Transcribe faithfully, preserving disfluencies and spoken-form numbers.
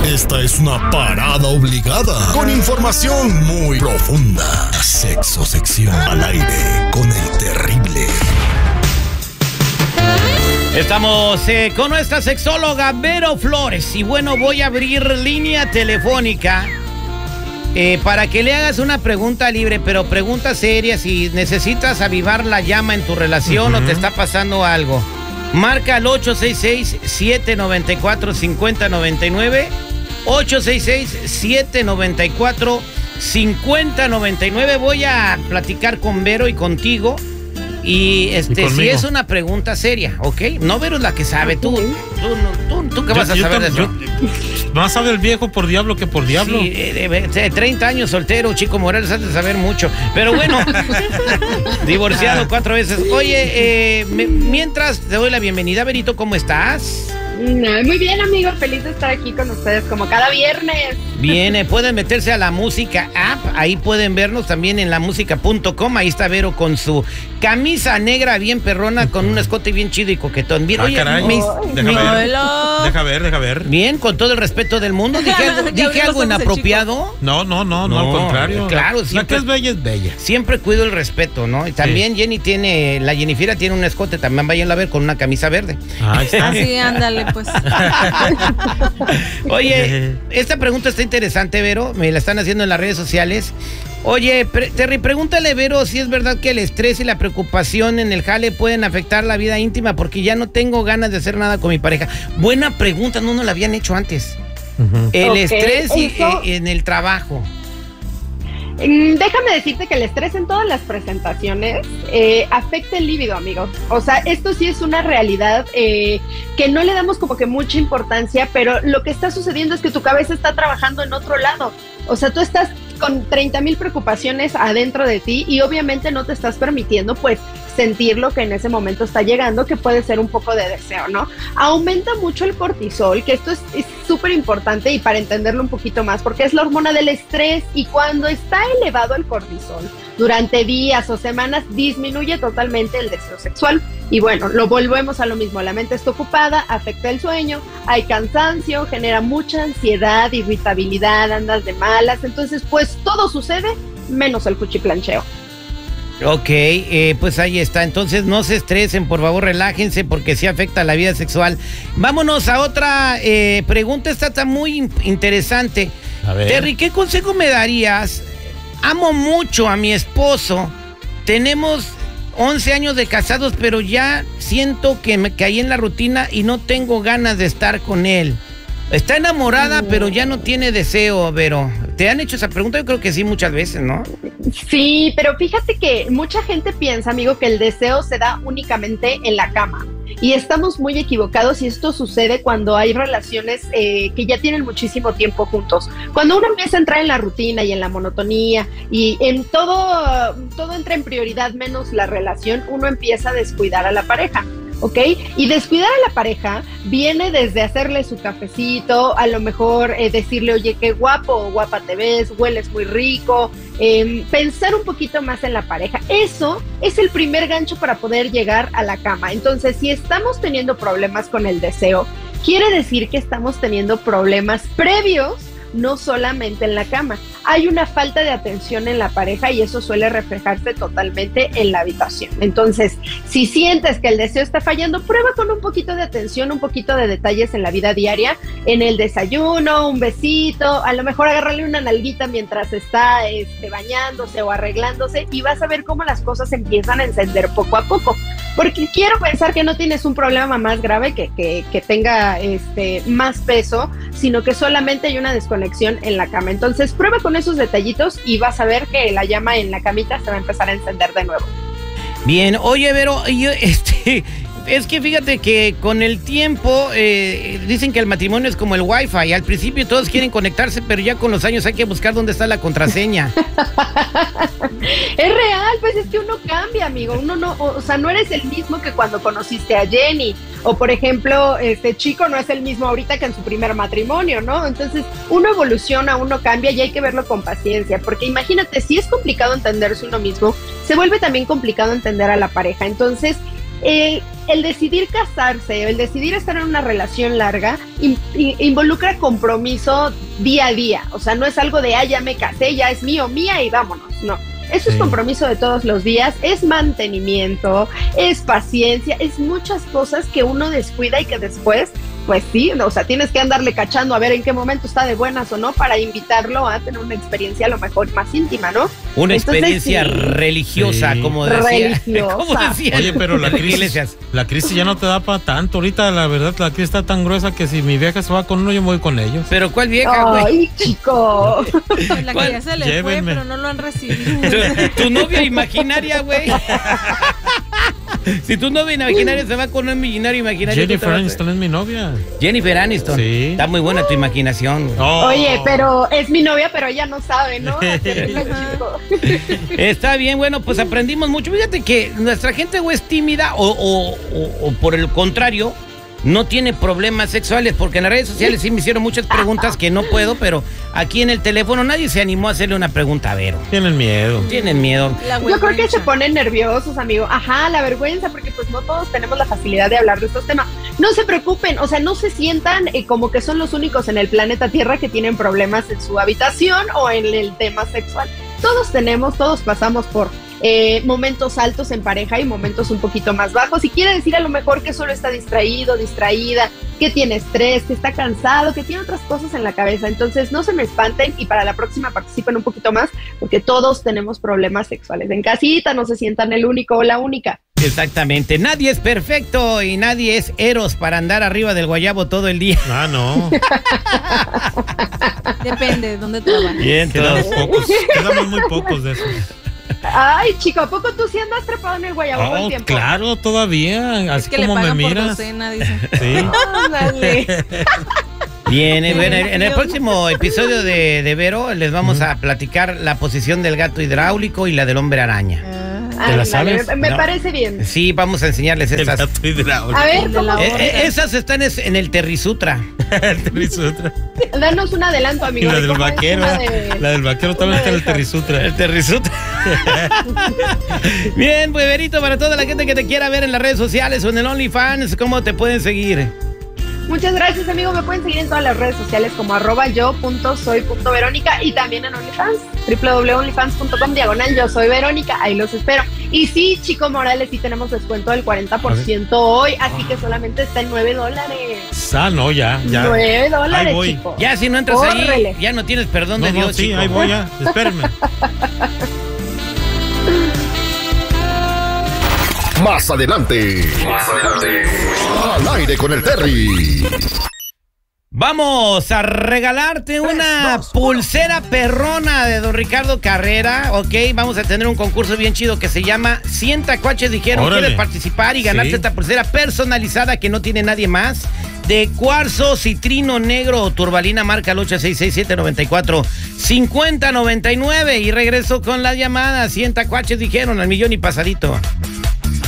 Esta es una parada obligada con información muy profunda. Sexo sección al aire con el terrible. Estamos eh, con nuestra sexóloga Vero Flores. Y bueno, voy a abrir línea telefónica eh, para que le hagas una pregunta libre, pero pregunta seria. Si necesitas avivar la llama en tu relación, uh-huh, o te está pasando algo, marca al ocho seis seis, siete nueve cuatro, cinco cero nueve nueve. ocho seis seis, siete nueve cuatro, cinco cero nueve nueve. Voy a platicar con Vero y contigo. Y este, ¿Y si es una pregunta seria, ¿ok? No, Vero es la que sabe. Tú, tú, tú, tú ¿qué vas yo, a saber de eso? Yo, más sabe el viejo por diablo que por diablo. Sí, eh, de treinta años soltero, Chico Morales, has de saber mucho. Pero bueno, divorciado cuatro veces. Oye, eh, me, mientras te doy la bienvenida, Verito, ¿cómo estás? Muy bien, amigo, feliz de estar aquí con ustedes como cada viernes. Bien, pueden meterse a la música app, ahí pueden vernos también en la música punto com. Ahí está Vero con su camisa negra bien perrona, con un escote bien chido y coquetón. Bien, ah, oye, caray, me, deja, me, ver. deja ver, deja ver. Bien, con todo el respeto del mundo. ¿Dije algo, dije algo inapropiado? No, no, no, no, al contrario. Claro, siempre, la que es bella es bella. Siempre cuido el respeto, ¿no? Y también sí. Jenny tiene, la Jennifer tiene un escote, también vayan a ver, con una camisa verde. Ahí está. Sí, ándale, pues. Oye, esta pregunta está interesante, Vero. Me la están haciendo en las redes sociales. Oye, pre- Terry, pregúntale, Vero, si es verdad que el estrés y la preocupación en el jale pueden afectar la vida íntima, porque ya no tengo ganas de hacer nada con mi pareja. Buena pregunta, no nos la habían hecho antes. Uh-huh. El okay, estrés y, eso... eh, en el trabajo. Déjame decirte que el estrés en todas las presentaciones eh, afecta el líbido, amigo. O sea, esto sí es una realidad eh, que no le damos como que mucha importancia, pero lo que está sucediendo es que tu cabeza está trabajando en otro lado. O sea, tú estás con treinta mil preocupaciones adentro de ti y obviamente no te estás permitiendo, pues, sentir lo que en ese momento está llegando, que puede ser un poco de deseo, ¿no? Aumenta mucho el cortisol, que esto es súper importante y para entenderlo un poquito más, porque es la hormona del estrés y cuando está elevado el cortisol durante días o semanas, disminuye totalmente el deseo sexual. Y bueno, lo volvemos a lo mismo, la mente está ocupada, afecta el sueño, hay cansancio, genera mucha ansiedad, irritabilidad, andas de malas, entonces pues todo sucede menos el cuchiplancheo. Ok, eh, pues ahí está. Entonces no se estresen, por favor, relájense, porque sí afecta la vida sexual. Vámonos a otra eh, pregunta. Esta está muy interesante. A ver. Terry, ¿qué consejo me darías? Amo mucho a mi esposo. Tenemos once años de casados, pero ya siento que me caí en la rutina y no tengo ganas de estar con él. Está enamorada, pero ya no tiene deseo, Vero. ¿Te han hecho esa pregunta? Yo creo que sí, muchas veces, ¿no? Sí, pero fíjate que mucha gente piensa, amigo, que el deseo se da únicamente en la cama. Y estamos muy equivocados y esto sucede cuando hay relaciones eh, que ya tienen muchísimo tiempo juntos. Cuando uno empieza a entrar en la rutina y en la monotonía y en todo, todo entra en prioridad menos la relación, uno empieza a descuidar a la pareja. ¿Ok? Y descuidar a la pareja viene desde hacerle su cafecito, a lo mejor eh, decirle, oye, qué guapo o guapa te ves, hueles muy rico, eh, pensar un poquito más en la pareja. Eso es el primer gancho para poder llegar a la cama. Entonces, si estamos teniendo problemas con el deseo, quiere decir que estamos teniendo problemas previos, no solamente en la cama. Hay una falta de atención en la pareja y eso suele reflejarse totalmente en la habitación. Entonces, si sientes que el deseo está fallando, prueba con un poquito de atención, un poquito de detalles en la vida diaria, en el desayuno, un besito, a lo mejor agárrale una nalguita mientras está este, bañándose o arreglándose y vas a ver cómo las cosas empiezan a encender poco a poco. Porque quiero pensar que no tienes un problema más grave que, que, que tenga este, más peso, sino que solamente hay una desconexión en la cama. Entonces, prueba con esos detallitos y vas a ver que la llama en la camita se va a empezar a encender de nuevo. Bien, oye, Vero, yo, este, es que fíjate que con el tiempo eh, dicen que el matrimonio es como el wifi. Al principio todos quieren conectarse, pero ya con los años hay que buscar dónde está la contraseña. Es real, pues es que uno cambia, amigo. Uno no, o sea, no eres el mismo que cuando conociste a Jenny. O por ejemplo, este Chico no es el mismo ahorita que en su primer matrimonio, ¿no? Entonces uno evoluciona, uno cambia y hay que verlo con paciencia. Porque imagínate, si es complicado entenderse uno mismo, se vuelve también complicado entender a la pareja. Entonces, Eh, el decidir casarse, el decidir estar en una relación larga, in, in, involucra compromiso día a día. O sea, no es algo de, ah, ya me casé, ya es mío, mía y vámonos. No. Eso sí. Es compromiso de todos los días, es mantenimiento, es paciencia, es muchas cosas que uno descuida y que después, pues sí, o sea, tienes que andarle cachando a ver en qué momento está de buenas o no para invitarlo a tener una experiencia a lo mejor más íntima, ¿no? Una Entonces, sí. experiencia religiosa, sí. como decía. Religiosa. ¿Cómo decía? Oye, pero la crisis, la crisis ya no te da para tanto. Ahorita, la verdad, la crisis está tan gruesa que si mi vieja se va con uno, yo me voy con ellos. ¿Pero cuál vieja, güey? Ay, chico. La que ya se le Llévenme. fue, pero no lo han recibido. Tu, tu novia imaginaria, güey. Si tu novia imaginaria se va con un millonario imaginario. Jennifer Aniston es mi novia. Jennifer Aniston. Sí. Está muy buena tu imaginación. Oh. Oye, pero es mi novia, pero ella no sabe, ¿no? Está bien, bueno, pues aprendimos mucho. Fíjate que nuestra gente o es tímida o, o, o, o por el contrario, no tiene problemas sexuales, porque en las redes sociales sí me hicieron muchas preguntas que no puedo, pero aquí en el teléfono nadie se animó a hacerle una pregunta a Vero. Tienen miedo. Tienen miedo. Yo creo que se ponen nerviosos, amigo. Ajá, la vergüenza, porque pues no todos tenemos la facilidad de hablar de estos temas. No se preocupen, o sea, no se sientan eh, como que son los únicos en el planeta Tierra que tienen problemas en su habitación o en el tema sexual. Todos tenemos, todos pasamos por Eh, momentos altos en pareja y momentos un poquito más bajos, y quiere decir a lo mejor que solo está distraído, distraída, que tiene estrés, que está cansado, que tiene otras cosas en la cabeza. Entonces no se me espanten y para la próxima participen un poquito más, porque todos tenemos problemas sexuales en casita, no se sientan el único o la única. Exactamente, nadie es perfecto y nadie es Eros para andar arriba del guayabo todo el día. Ah, no. Depende de dónde trabajas. Bien, quedamos pocos, quedamos muy pocos de esos. Ay, chico, ¿a poco tú sí andas trepado en el guayabo todo oh, el tiempo? Claro, todavía, así es que como le pagan me por miras. docena, dice. Sí. Ándale. Bien, en, en el próximo episodio de, de Vero les vamos a platicar la posición del gato hidráulico y la del hombre araña. ¿Te la sabes? Me, me No. parece bien. Sí, vamos a enseñarles El estas. gato hidráulico. A ver, ¿cómo? Eh, eh, esas están es- en el Terrisutra. El Terrisutra. Danos un adelanto, Y amigo. la de del cómo es vaquero. una de- La del vaquero también está en el una de Terrisutra. El Terrisutra. Bien, pues Verito, para toda la gente que te quiera ver en las redes sociales o en el OnlyFans, ¿cómo te pueden seguir? Muchas gracias, amigo. Me pueden seguir en todas las redes sociales como arroba yo punto soy punto verónica y también en OnlyFans, doble u doble u doble u punto onlyfans punto com diagonal yo soy Verónica. Ahí los espero. Y sí, Chico Morales, sí tenemos descuento del cuarenta por ciento hoy, así que solamente está en nueve dólares. Ah, no, ya, ya. nueve Ahí dólares, voy. chico. Ya si no entras Córrele. ahí, ya no tienes perdón No, de no, Dios, sí, chico. ahí voy ya. Espérenme. Más adelante. Más adelante. Al aire con el Terry. Vamos a regalarte una dos, pulsera perrona de don Ricardo Carrera, ok, vamos a tener un concurso bien chido que se llama cien tacuaches dijeron. Órale. ¿Quieres participar y ganarte Sí. esta pulsera personalizada que no tiene nadie más? De cuarzo, citrino negro o turbalina, marca el ocho seis seis siete nueve cuatro cinco cero nueve nueve. Y regreso con las llamadas. cien tacuaches dijeron, al millón y pasadito.